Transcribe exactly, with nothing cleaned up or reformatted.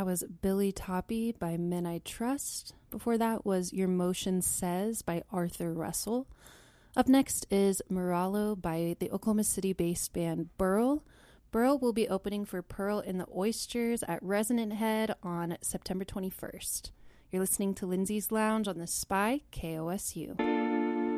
That was Billy Toppy by Men I Trust. Before that was Your Motion Says by Arthur Russell. Up next is Moralo by the Oklahoma City-based band Burl. Burl will be opening for Pearl in the Oysters at Resonant Head on September twenty-first. You're listening to Lindsay's Lounge on the Spy K O S U.